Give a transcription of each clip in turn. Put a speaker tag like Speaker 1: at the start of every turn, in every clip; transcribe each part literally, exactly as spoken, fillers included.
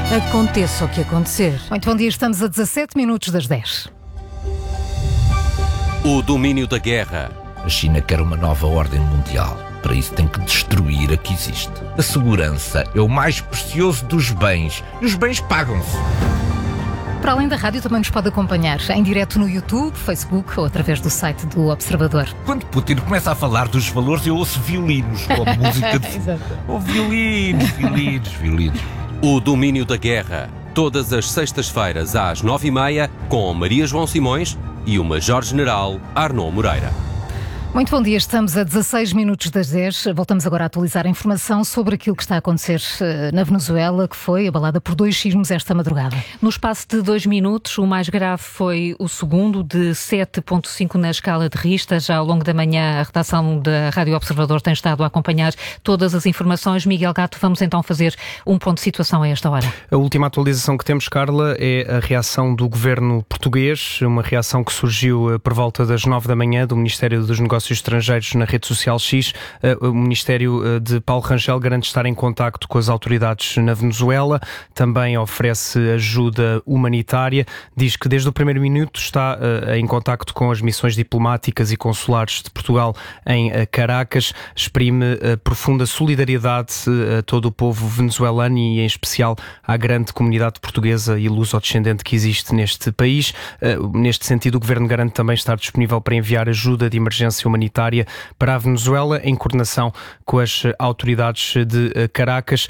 Speaker 1: Aconteça o que acontecer.
Speaker 2: Muito bom dia, estamos a dezassete minutos das dez.
Speaker 3: O domínio da guerra.
Speaker 4: A China quer uma nova ordem mundial. Para isso tem que destruir a que existe. A segurança é o mais precioso dos bens. E os bens pagam-se.
Speaker 2: Para além da rádio, também nos pode acompanhar em direto no YouTube, Facebook ou através do site do Observador.
Speaker 4: Quando Putin começa a falar dos valores, eu ouço violinos, como música de... Oh, violinos, violinos, violinos.
Speaker 3: O domínio da guerra. Todas as sextas-feiras às nove e meia, com Maria João Simões e o Major-General Arnaud Moreira.
Speaker 2: Muito bom dia, estamos a dezasseis minutos das dez. Voltamos agora a atualizar a informação sobre aquilo que está a acontecer na Venezuela, que foi abalada por dois sismos esta madrugada.
Speaker 1: No espaço de dois minutos, o mais grave foi o segundo, de sete ponto cinco na escala de Richter. Já ao longo da manhã, a redação da Rádio Observador tem estado a acompanhar todas as informações. Miguel Gato, vamos então fazer um ponto de situação a esta hora.
Speaker 5: A última atualização que temos, Carla, é a reação do governo português, uma reação que surgiu por volta das nove da manhã do Ministério dos Negócios Estrangeiros na rede social X. O Ministério de Paulo Rangel garante estar em contacto com as autoridades na Venezuela, também oferece ajuda humanitária, diz que desde o primeiro minuto está em contacto com as missões diplomáticas e consulares de Portugal em Caracas, exprime profunda solidariedade a todo o povo venezuelano e em especial à grande comunidade portuguesa e luso-descendente que existe neste país. Neste sentido, o Governo garante também estar disponível para enviar ajuda de emergência humanitária para a Venezuela, em coordenação com as autoridades de Caracas.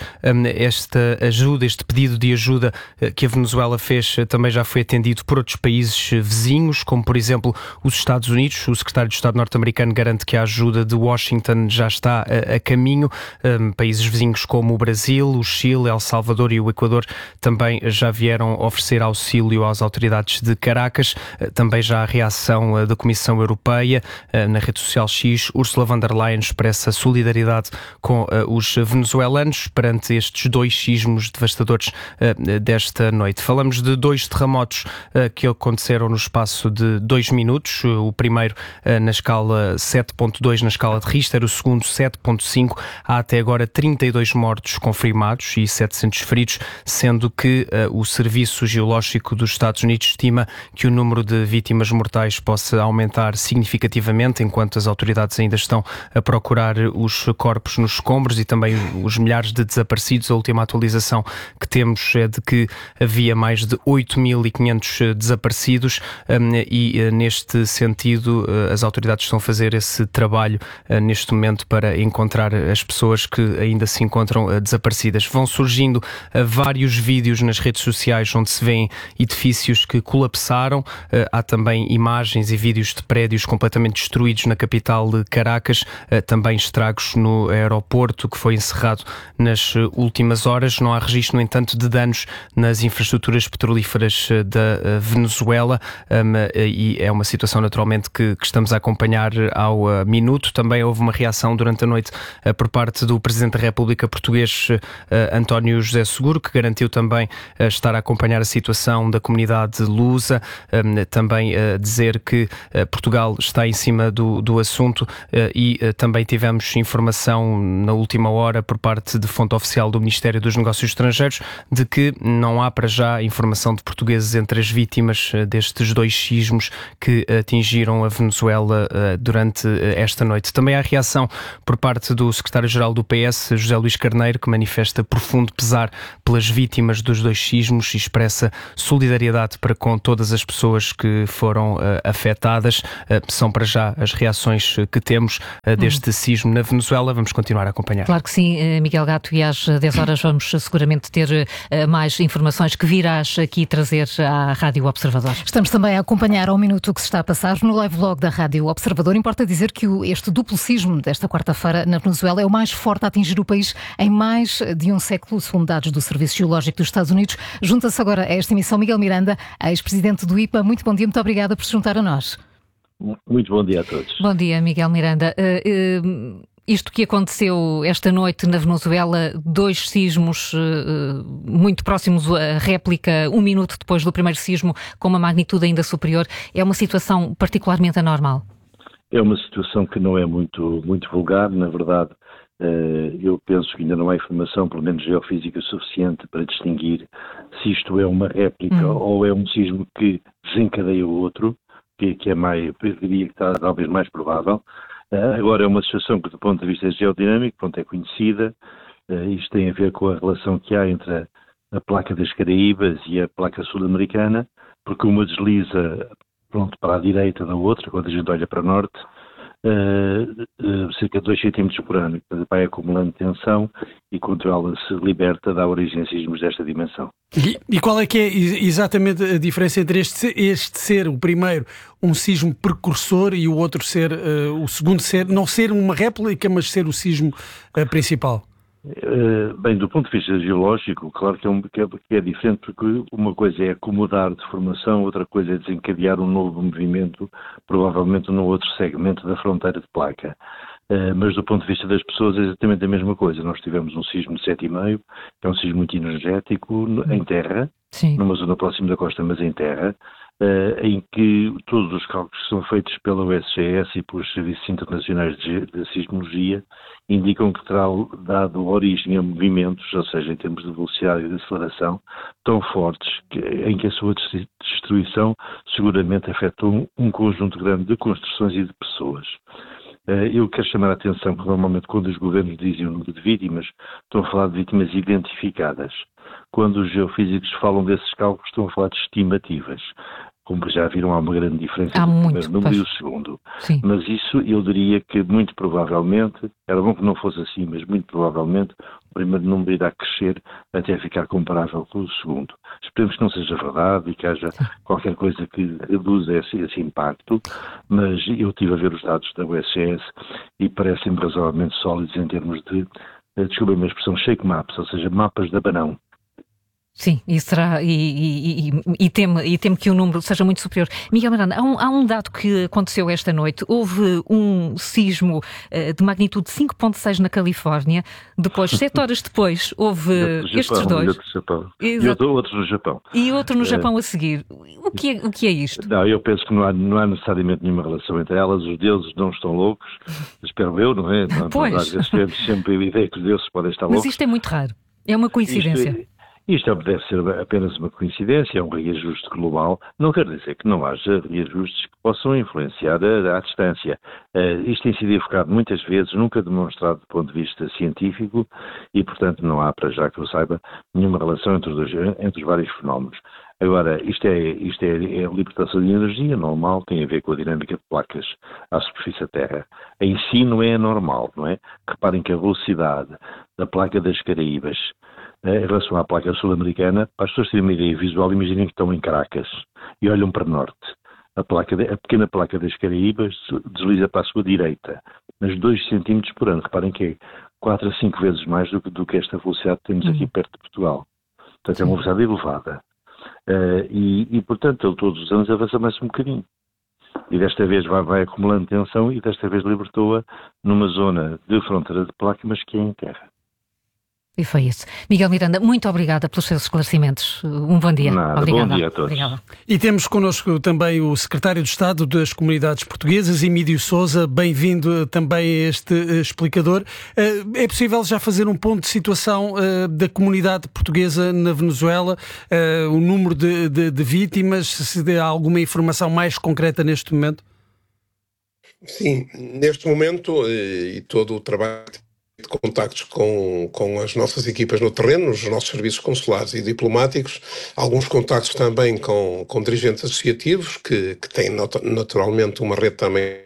Speaker 5: Esta ajuda, este pedido de ajuda que a Venezuela fez também já foi atendido por outros países vizinhos, como por exemplo os Estados Unidos. O secretário de Estado norte-americano garante que a ajuda de Washington já está a, a caminho. Países vizinhos como o Brasil, o Chile, El Salvador e o Equador também já vieram oferecer auxílio às autoridades de Caracas. Também já a reação da Comissão Europeia. Na rede social X, Ursula von der Leyen expressa solidariedade com uh, os venezuelanos perante estes dois sismos devastadores uh, desta noite. Falamos de dois terremotos uh, que aconteceram no espaço de dois minutos. O primeiro uh, na escala sete ponto dois na escala de Richter, o segundo sete ponto cinco. Há até agora trinta e dois mortos confirmados e setecentos feridos, sendo que uh, o Serviço Geológico dos Estados Unidos estima que o número de vítimas mortais possa aumentar significativamente, enquanto as autoridades ainda estão a procurar os corpos nos escombros e também os milhares de desaparecidos. A última atualização que temos é de que havia mais de oito mil e quinhentos desaparecidos e, neste sentido, as autoridades estão a fazer esse trabalho neste momento para encontrar as pessoas que ainda se encontram desaparecidas. Vão surgindo vários vídeos nas redes sociais onde se vêem edifícios que colapsaram. Há também imagens e vídeos de prédios completamente destruídos na capital de Caracas, também estragos no aeroporto que foi encerrado nas últimas horas. Não há registro, no entanto, de danos nas infraestruturas petrolíferas da Venezuela e é uma situação naturalmente que, que estamos a acompanhar ao minuto. Também houve uma reação durante a noite por parte do Presidente da República português, António José Seguro, que garantiu também estar a acompanhar a situação da comunidade lusa, também dizer que Portugal está em cima do, do assunto e também tivemos informação na última hora por parte de fonte oficial do Ministério dos Negócios Estrangeiros de que não há para já informação de portugueses entre as vítimas destes dois sismos que atingiram a Venezuela durante esta noite. Também há reação por parte do secretário-geral do P S, José Luís Carneiro, que manifesta profundo pesar pelas vítimas dos dois sismos e expressa solidariedade para com todas as pessoas que foram afetadas. São para já as reações que temos deste sismo na Venezuela. Vamos continuar a acompanhar.
Speaker 1: Claro que sim, Miguel Gato, e às dez horas vamos seguramente ter mais informações que virás aqui trazer à Rádio Observador.
Speaker 2: Estamos também a acompanhar ao minuto o que se está a passar no live blog da Rádio Observador. Importa dizer que este duplo sismo desta quarta-feira na Venezuela é o mais forte a atingir o país em mais de um século, segundo dados do Serviço Geológico dos Estados Unidos. Junta-se agora a esta emissão Miguel Miranda, ex-presidente do I P A. Muito bom dia, muito obrigada por se juntar a nós.
Speaker 6: Muito bom dia a todos.
Speaker 1: Bom dia, Miguel Miranda. Uh, uh, isto que aconteceu esta noite na Venezuela, dois sismos uh, muito próximos à réplica, um minuto depois do primeiro sismo, com uma magnitude ainda superior, é uma situação particularmente anormal?
Speaker 6: É uma situação que não é muito, muito vulgar. Na verdade, Eu penso que ainda não há informação, pelo menos geofísica, suficiente para distinguir se isto é uma réplica
Speaker 1: Hum.
Speaker 6: ou é um sismo que desencadeia o outro, que, que é mais, eu diria que está talvez mais provável. Agora é uma situação que, do ponto de vista geodinâmico, pronto, é conhecida. Isto tem a ver com a relação que há entre a, a placa das Caraíbas e a placa sul-americana, porque uma desliza, pronto, para a direita da outra, quando a gente olha para o norte, uh, uh, cerca de dois centímetros por ano. Vai acumulando tensão e quando ela se liberta dá origem a sismos desta dimensão.
Speaker 7: E, e qual é que é exatamente a diferença entre este, este ser, o primeiro, um sismo precursor e o outro ser, uh, o segundo ser, não ser uma réplica, mas ser o sismo uh, principal?
Speaker 6: Uh, bem, do ponto de vista geológico, claro que é, um, que, é, que é diferente, porque uma coisa é acomodar de formação, outra coisa é desencadear um novo movimento, provavelmente num outro segmento da fronteira de placa. Uh, mas do ponto de vista das pessoas é exatamente a mesma coisa. Nós tivemos um sismo de sete vírgula cinco, que é um sismo muito energético, em terra,
Speaker 1: Sim.
Speaker 6: numa zona próxima da costa, mas em terra, uh, em que todos os cálculos que são feitos pela U S G S e pelos Serviços Internacionais de, de Sismologia indicam que terá dado origem a movimentos, ou seja, em termos de velocidade e de aceleração, tão fortes que, em que a sua destruição seguramente afetou um, um conjunto grande de construções e de pessoas. Eu quero chamar a atenção que normalmente quando os governos dizem o número de vítimas, estão a falar de vítimas identificadas. Quando os geofísicos falam desses cálculos, estão a falar de estimativas. Como já viram, há uma grande diferença
Speaker 1: há
Speaker 6: entre o
Speaker 1: muito,
Speaker 6: primeiro número
Speaker 1: pois.
Speaker 6: e o segundo.
Speaker 1: Sim.
Speaker 6: Mas isso eu diria que muito provavelmente, era bom que não fosse assim, mas muito provavelmente o primeiro número irá crescer até ficar comparável com o segundo. Esperemos que não seja verdade e que haja qualquer coisa que reduza esse, esse impacto, mas eu estive a ver os dados da U S G S e parecem-me razoavelmente sólidos em termos de, desculpa a minha expressão, shake maps, ou seja, mapas de abanão.
Speaker 1: Sim, e será, e, e, e, e, temo, e temo que o número seja muito superior. Miguel Miranda, há um, há um dado que aconteceu esta noite. Houve um sismo uh, de magnitude cinco ponto seis na Califórnia. Depois, sete horas depois, houve
Speaker 6: Japão,
Speaker 1: estes dois.
Speaker 6: E outro, Japão. E outro, outro no Japão.
Speaker 1: E outro no Japão a seguir. O que é, o que é isto?
Speaker 6: Não, eu penso que não há, não há necessariamente nenhuma relação entre elas. Os deuses não estão loucos. Espero eu, não é? Não,
Speaker 1: pois.
Speaker 6: Às vezes temos sempre a ideia que os deuses podem estar
Speaker 1: Mas
Speaker 6: loucos.
Speaker 1: isto é muito raro. É uma coincidência.
Speaker 6: Isto é, Isto deve ser apenas uma coincidência, é um reajuste global. Não quer dizer que não haja reajustes que possam influenciar a, a distância. Uh, isto tem sido evocado muitas vezes, nunca demonstrado do ponto de vista científico e, portanto, não há, para já que eu saiba, nenhuma relação entre os, dois, entre os vários fenómenos. Agora, isto, é, isto é, é a libertação de energia normal, tem a ver com a dinâmica de placas à superfície da Terra. Em si não é anormal, não é? Reparem que a velocidade da placa das Caraíbas em relação à placa sul-americana, para as pessoas terem uma ideia visual, imaginem que estão em Caracas e olham para o norte. A, placa de, a pequena placa das Caraíbas desliza para a sua direita, mas dois centímetros por ano. Reparem que é quatro a cinco vezes mais do que, do que esta velocidade que temos aqui perto de Portugal. Portanto, é uma velocidade elevada. Uh, e, e, portanto, ele todos os anos avança mais um bocadinho. E desta vez vai, vai acumulando tensão e desta vez libertou-a numa zona de fronteira de placa, mas que é em terra.
Speaker 1: E foi isso. Miguel Miranda, muito obrigada pelos seus esclarecimentos. Um bom dia.
Speaker 6: Nada,
Speaker 1: obrigada.
Speaker 6: Bom dia a todos.
Speaker 1: Obrigada.
Speaker 7: E temos connosco também o Secretário de Estado das Comunidades Portuguesas, Emílio Sousa. Bem-vindo também a este uh, explicador. Uh, é possível já fazer um ponto de situação uh, da comunidade portuguesa na Venezuela? Uh, o número de, de, de vítimas? Se há alguma informação mais concreta neste momento?
Speaker 8: Sim, neste momento e todo o trabalho de contactos com, com as nossas equipas no terreno, os nossos serviços consulares e diplomáticos, alguns contactos também com, com dirigentes associativos que, que têm not, naturalmente uma rede também.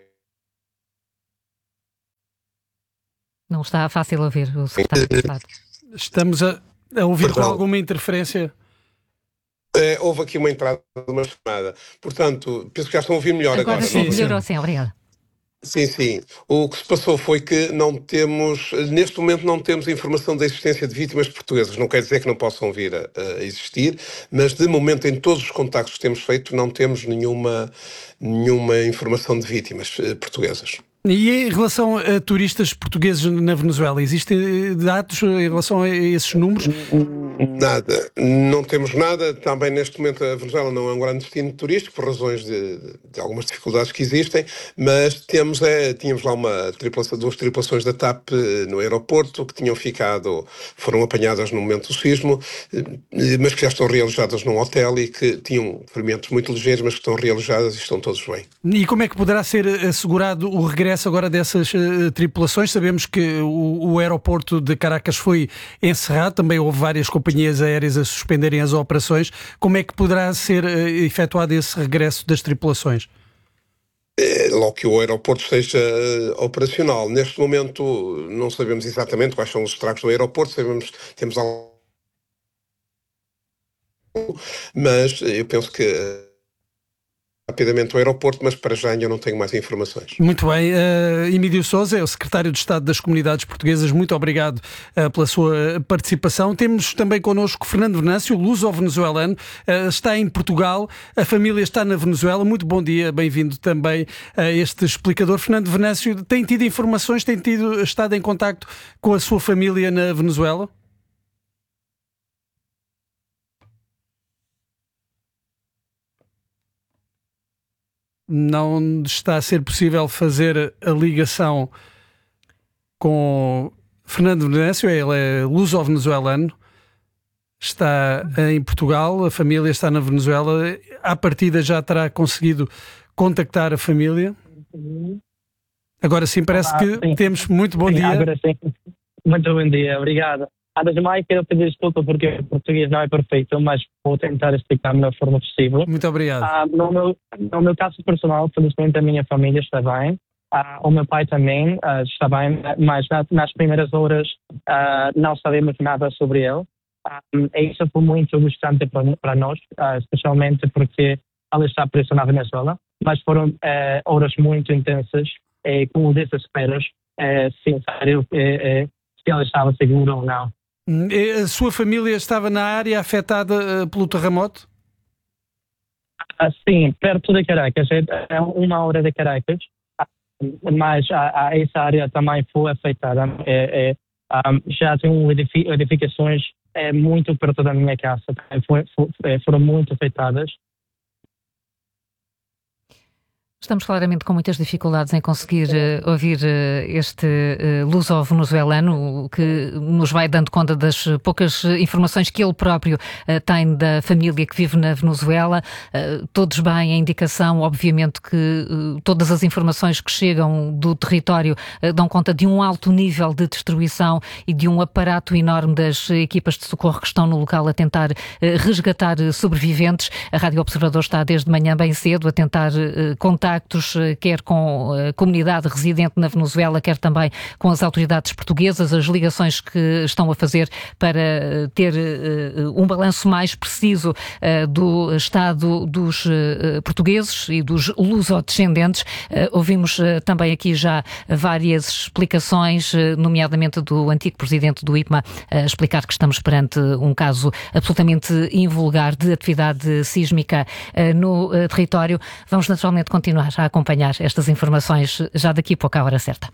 Speaker 1: Não está fácil ouvir o secretário de Estado.
Speaker 7: Estamos a, a ouvir
Speaker 8: Perdão.
Speaker 7: com alguma interferência?
Speaker 8: É, houve aqui uma entrada de uma chamada. Portanto, penso que já estão a ouvir melhor agora.
Speaker 1: Agora sim,
Speaker 8: não?
Speaker 1: melhorou, sim, obrigada.
Speaker 8: Sim, sim. O que se passou foi que não temos, neste momento não temos informação da existência de vítimas portuguesas. Não quer dizer que não possam vir a, a existir, mas de momento em todos os contactos que temos feito não temos nenhuma, nenhuma informação de vítimas eh, portuguesas.
Speaker 7: E em relação a turistas portugueses na Venezuela, existem dados em relação a esses números?
Speaker 8: Nada, não temos nada. Também neste momento a Venezuela não é um grande destino turístico por razões de, de algumas dificuldades que existem, mas temos, é, tínhamos lá uma tripulação, duas tripulações da TAP no aeroporto que tinham ficado, foram apanhadas no momento do sismo, mas que já estão realojadas num hotel e que tinham ferimentos muito ligeiros, mas que estão realojadas e estão todos bem.
Speaker 7: E como é que poderá ser assegurado o regresso agora dessas uh, tripulações? Sabemos que o, o aeroporto de Caracas foi encerrado, também houve várias companhias aéreas a suspenderem as operações. Como é que poderá ser uh, efetuado esse regresso das tripulações?
Speaker 8: É, logo que o aeroporto esteja uh, operacional. Neste momento não sabemos exatamente quais são os estragos do aeroporto, sabemos, temos algo, mas eu penso que uh, rapidamente o aeroporto, mas para já ainda não tenho mais informações.
Speaker 7: Muito bem. Uh, Emílio Sousa é o Secretário de Estado das Comunidades Portuguesas. Muito obrigado uh, pela sua participação. Temos também connosco Fernando Venâncio, luso-venezuelano. Uh, está em Portugal, a família está na Venezuela. Muito bom dia, bem-vindo também a este explicador. Fernando Venâncio, tem tido informações, tem tido, estado em contacto com a sua família na Venezuela? Não está a ser possível fazer a ligação com Fernando Venâncio, ele é luso-venezuelano, está em Portugal, a família está na Venezuela. À partida já terá conseguido contactar a família? Agora sim, parece
Speaker 9: Olá,
Speaker 7: que
Speaker 9: sim.
Speaker 7: temos. Muito bom
Speaker 9: sim,
Speaker 7: dia.
Speaker 9: Agora sim. Muito bom dia, obrigado. Antes de mais, quero pedir desculpa porque o português não é perfeito, mas vou tentar explicar da melhor forma possível.
Speaker 7: Muito obrigado.
Speaker 9: Ah, no, meu, no meu caso personal, felizmente a minha família está bem. Ah, o meu pai também ah, está bem, mas nas, nas primeiras horas ah, não sabemos nada sobre ele. Ah, e isso foi muito frustrante para, para nós, ah, especialmente porque ele está preso na Venezuela. Mas foram ah, horas muito intensas, eh, com desesperos, eh, sem saber eh, eh, se ele estava seguro ou não.
Speaker 7: A sua família estava na área afetada uh, pelo terremoto?
Speaker 9: Ah, sim, perto de Caracas, é, é uma hora de Caracas, ah, mas a, a essa área também foi afetada. É, é, um, já tem edificações é, muito perto da minha casa, foi, foi, foram muito afetadas.
Speaker 1: Estamos claramente com muitas dificuldades em conseguir uh, ouvir uh, este uh, luso-venezuelano, que nos vai dando conta das poucas informações que ele próprio uh, tem da família que vive na Venezuela. Uh, todos bem, a indicação, obviamente que uh, todas as informações que chegam do território uh, dão conta de um alto nível de destruição e de um aparato enorme das equipas de socorro que estão no local a tentar uh, resgatar sobreviventes. A Rádio Observador está desde manhã bem cedo a tentar uh, contar contactos, quer com a comunidade residente na Venezuela, quer também com as autoridades portuguesas, as ligações que estão a fazer para ter um balanço mais preciso do estado dos portugueses e dos lusodescendentes. Ouvimos também aqui já várias explicações, nomeadamente do antigo presidente do I P M A, a explicar que estamos perante um caso absolutamente invulgar de atividade sísmica no território. Vamos naturalmente continuar a acompanhar estas informações já daqui a pouco à hora certa.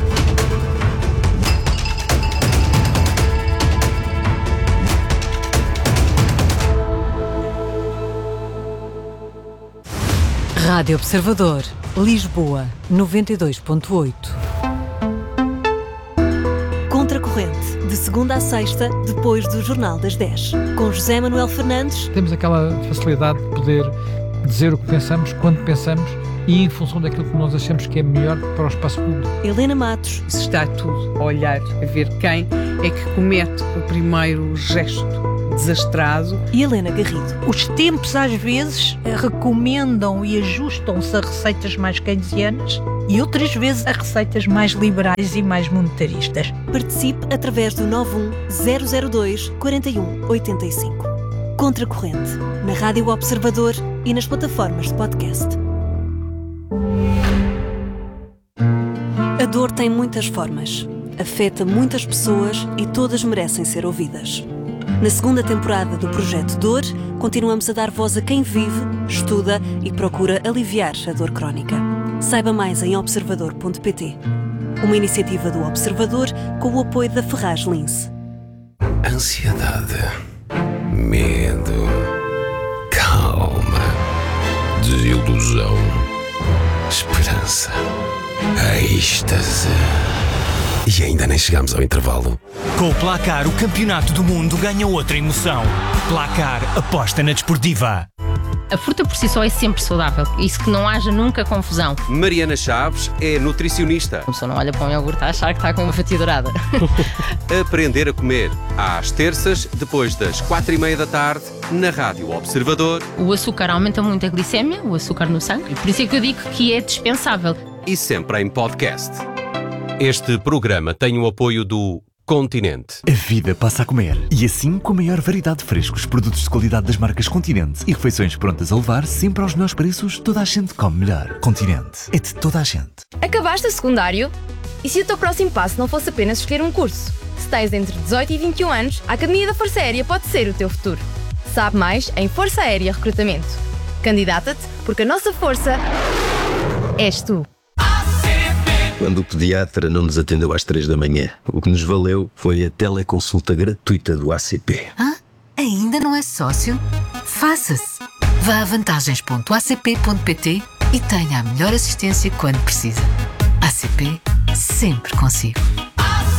Speaker 10: Rádio Observador, Lisboa, noventa e dois ponto oito. Contracorrente, de segunda a sexta, depois do Jornal das dez. Com José Manuel Fernandes.
Speaker 11: Temos aquela facilidade de poder dizer o que pensamos, quando pensamos e em função daquilo que nós achamos que é melhor para o espaço público.
Speaker 10: Helena Matos.
Speaker 12: Isso está tudo a olhar, a ver quem é que comete o primeiro gesto desastrado.
Speaker 10: E Helena Garrido.
Speaker 13: Os tempos às vezes recomendam e ajustam-se a receitas mais keynesianas e outras vezes a receitas mais liberais e mais monetaristas.
Speaker 10: Participe através do nove um zero zero dois quatro um oito cinco. Contracorrente, na Rádio Observador e nas plataformas de podcast. A dor tem muitas formas, afeta muitas pessoas e todas merecem ser ouvidas. Na segunda temporada do Projeto Dor, continuamos a dar voz a quem vive, estuda e procura aliviar a dor crónica. Saiba mais em observador ponto pt. Uma iniciativa do Observador com o apoio da Ferraz Lince.
Speaker 14: Ansiedade, medo, calma, desilusão, esperança, êxtase. E ainda nem chegamos ao intervalo.
Speaker 15: Com o Placar, o campeonato do mundo ganha outra emoção. Placar, aposta na desportiva.
Speaker 16: A fruta por si só é sempre saudável. Isso que não haja nunca confusão.
Speaker 3: Mariana Chaves é nutricionista.
Speaker 16: A pessoa não olha para um iogurte a achar que está com uma fatia dourada.
Speaker 3: Aprender a comer, às terças, depois das quatro e meia da tarde, na Rádio Observador.
Speaker 16: O açúcar aumenta muito a glicémia, o açúcar no sangue. Por isso é que eu digo que é dispensável.
Speaker 3: E sempre em podcast. Este programa tem o apoio do Continente.
Speaker 17: A vida passa a comer. E assim, com a maior variedade de frescos, produtos de qualidade das marcas Continente e refeições prontas a levar, sempre aos melhores preços, toda a gente come melhor. Continente. É de toda a gente.
Speaker 18: Acabaste o secundário? E se o teu próximo passo não fosse apenas escolher um curso? Se tens entre dezoito e vinte e um anos, a Academia da Força Aérea pode ser o teu futuro. Sabe mais em Força Aérea Recrutamento. Candidata-te, porque a nossa força és tu.
Speaker 19: Quando o pediatra não nos atendeu às três da manhã, o que nos valeu foi a teleconsulta gratuita do A C P.
Speaker 20: Hã? Ainda não é sócio? Faça-se! Vá a vantagens ponto a c p ponto p t e tenha a melhor assistência quando precisa. A C P, sempre consigo.